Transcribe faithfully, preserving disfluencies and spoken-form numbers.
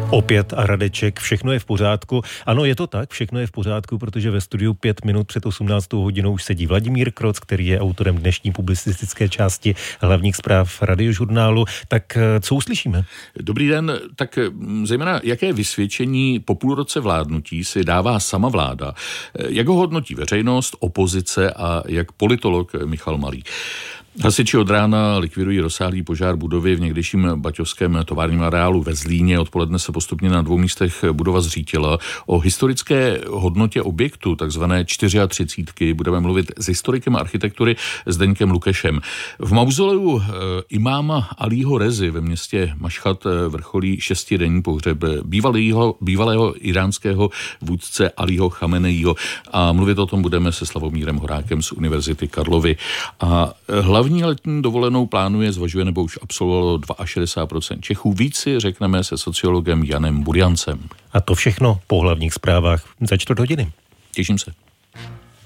Opět a Radeček, všechno je v pořádku. Ano, je to tak, všechno je v pořádku, protože ve studiu pět minut před osmnáctou hodinou už sedí Vladimír Kroc, který je autorem dnešní publicistické části hlavních zpráv Radiožurnálu. Tak co uslyšíme? Dobrý den, tak zejména jaké vysvědčení po půl roce vládnutí si dává sama vláda? Jak ho hodnotí veřejnost, opozice a jak politolog Michal Malý? Hasiči od rána likvidují rozsáhlý požár budovy v někdejším baťovském továrním areálu ve Zlíně. Odpoledne se postupně na dvou místech budova zřítila. O historické hodnotě objektu, takzvané čtyřiatřicítky, budeme mluvit s historikem architektury Zdeňkem Lukešem. V mauzoleu imáma Alího Rezy ve městě Mašhad vrcholí šestidenní pohřeb bývalého, bývalého iránského vůdce Alího Chameneího. A mluvit o tom budeme se Slavomírem Horákem z Univerzity Karlovy. A hlavně Hlavní letní dovolenou plánuje, zvažuje nebo už absolvovalo šedesát dva procent Čechů. Víc si řekneme se sociologem Janem Burjancem. A to všechno po hlavních zprávách za čtvrt hodiny. Těším se.